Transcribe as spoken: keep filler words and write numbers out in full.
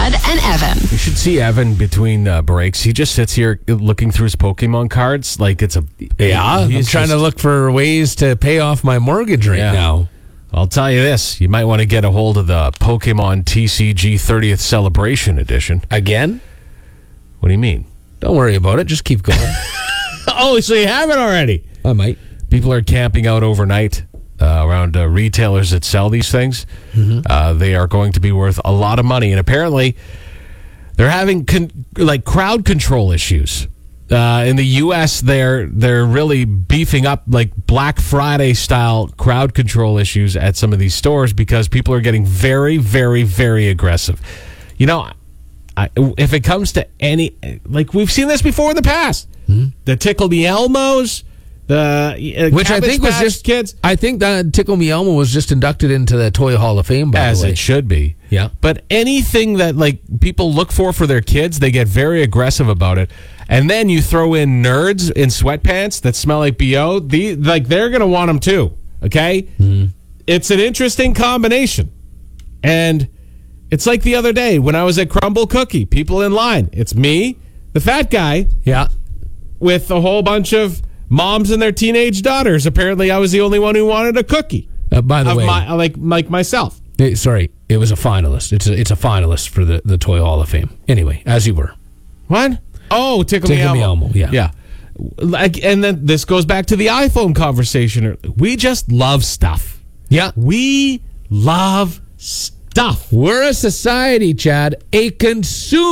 Chad and Evan. You should see Evan between uh, breaks. He just sits here looking through his Pokemon cards like it's a... Yeah, I'm he's trying just- to look for ways to pay off my mortgage right Yeah. now. I'll tell you this. You might want to get a hold of the Pokemon T C G thirtieth Celebration Edition. Again? What do you mean? Don't worry about it. Just keep going. Oh, so you have it already. I might. People are camping out overnight uh, around uh, retailers that sell these things. Mm-hmm. Uh, they are going to be worth a lot of money, and apparently they're having con- like crowd control issues. Uh, in the U S, they're they're really beefing up like Black Friday style crowd control issues at some of these stores because people are getting very, very, very aggressive. You know, I, if it comes to any, like we've seen this before in the past, mm-hmm. the Tickle Me Elmos. The uh, Which I think was just kids. I think that Tickle Me Elmo was just inducted into the Toy Hall of Fame, by As the way. it should be. Yeah. But anything that like people look for for their kids, they get very aggressive about it. And then you throw in nerds in sweatpants that smell like B O. The like they're gonna want them too. Okay. Mm-hmm. It's an interesting combination, and it's like the other day when I was at Crumble Cookie. People in line. It's me, the fat guy. Yeah. With a whole bunch of moms and their teenage daughters. Apparently, I was the only one who wanted a cookie. Uh, by the of way, my, like like myself. eh, sorry, it was a finalist. It's a, it's a finalist for the, the Toy Hall of Fame. Anyway, as you were. What? Oh, Tickle, Tickle Me Me Elmo. Elmo, yeah. Yeah. Like, and then this goes back to the iPhone conversation. We just love stuff. Yeah. We love stuff. We're a society, Chad, a consumer.